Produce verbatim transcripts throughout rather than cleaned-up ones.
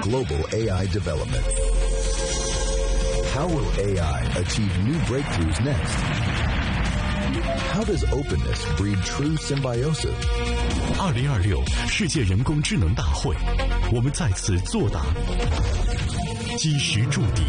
global A I development. How will A I achieve new breakthroughs next? How does openness breed true symbiosis? 二零二六世界人工智能大会，我们在此作答，基石筑底，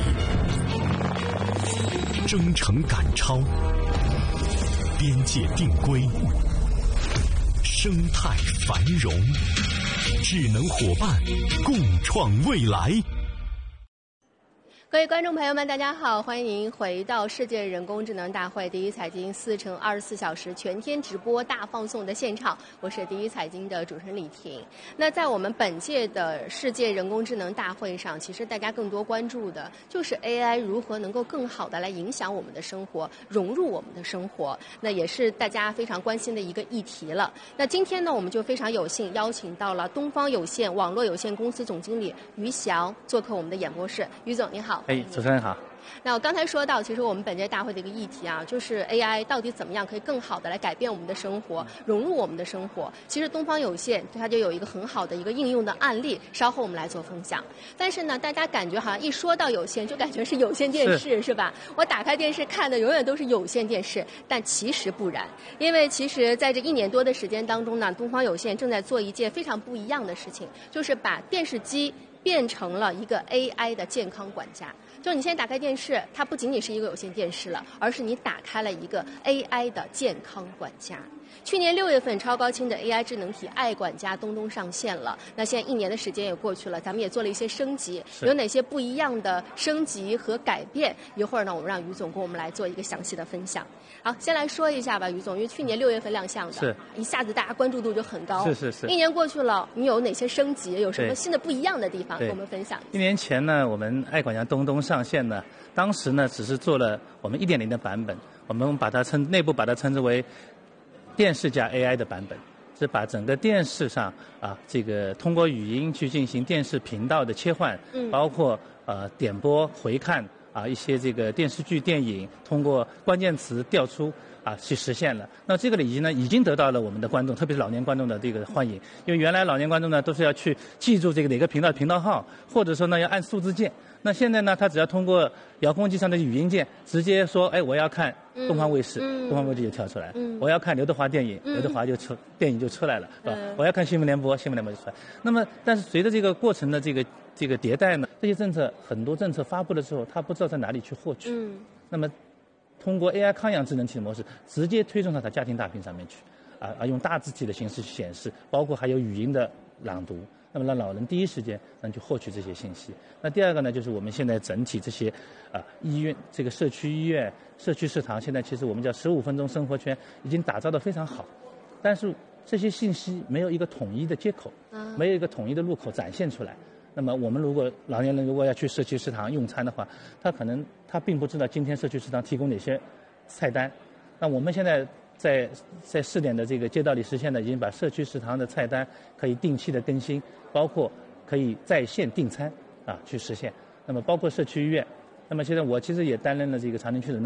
征程赶超，边界定规，生态繁荣，智能伙伴共创未来。 各位观众朋友们，大家好，欢迎您回到世界人工智能大会第一财经四乘二十四小时全天直播大放送的现场，我是第一财经的主持人李婷。那在我们本届的世界人工智能大会上，其实大家更多关注的就是 A I 如何能够更好的来影响我们的生活，融入我们的生活，那也是大家非常关心的一个议题了。那今天呢，我们就非常有幸邀请到了东方有线网络有限公司总经理于翔做客我们的演播室。于总您好。 哎，主持人好。 那我刚才说到，其实我们本届大会的一个议题啊，就是 A I 到底怎么样可以更好的来改变我们的生活，融入我们的生活。其实东方有线它就有一个很好的一个应用的案例，稍后我们来做分享。但是呢，大家感觉好像一说到有线，就感觉是有线电视 是, 是吧？我打开电视看的永远都是有线电视，但其实不然。因为其实在这一年多的时间当中呢，东方有线正在做一件非常不一样的事情，就是把电视机变成了一个 A I 的健康管家。就你现在打开电视，它不仅仅是一个有线电视了，而是你打开了一个 A I 的健康管家。去年六月份，超高清的 A I 智能体爱管家东东上线了。那现在一年的时间也过去了，咱们也做了一些升级，有哪些不一样的升级和改变？一会儿呢，我们让于总跟我们来做一个详细的分享。好，先来说一下吧，于总，因为去年六月份亮相的， 是一下子大家关注度就很高。 是是是。 一年过去了，你有哪些升级？有什么新的不一样的地方跟我们分享一下？ 一年前呢，我们爱管家东东上线呢，当时呢只是做了我们 一点零 的版本，我们把它称内部把它称之为电视加 A I 的版本，是把整个电视上啊，这个通过语音去进行电视频道的切换，嗯，包括呃点播、回看啊一些这个电视剧、电影，通过关键词调出啊去实现了。那这个呢已经呢已经得到了我们的观众，特别是老年观众的这个欢迎，因为原来老年观众呢都是要去记住这个哪个频道的频道号，或者说呢要按数字键。那现在呢，他只要通过遥控器上的语音键，直接说，哎，我要看东方卫视，嗯、东方卫视就跳出来；嗯、我要看刘德华电影，嗯、刘德华就出电影就出来了，是吧？嗯、我要看新闻联播，新闻联播就出来。那么，但是随着这个过程的这个这个迭代呢，这些政策很多政策发布了之后，他不知道在哪里去获取。嗯、那么，通过 A I 康养智能体的模式，直接推送到他家庭大屏上面去，啊啊，用大字体的形式去显示，包括还有语音的朗读。那么让老人第一时间能去获取这些信息。那第二个呢，就是我们现在整体这些啊医院，这个社区医院、社区食堂，现在其实我们叫十五分钟生活圈，已经打造得非常好。但是这些信息没有一个统一的接口，没有一个统一的入口展现出来。那么我们如果老年人如果要去社区食堂用餐的话，他可能他并不知道今天社区食堂提供哪些菜单。那我们现在在在试点的这个街道里实现的，已经把社区食堂的菜单可以定期的更新，包括可以在线订餐啊去实现。那么包括社区医院，那么现在我其实也担任了这个长宁区的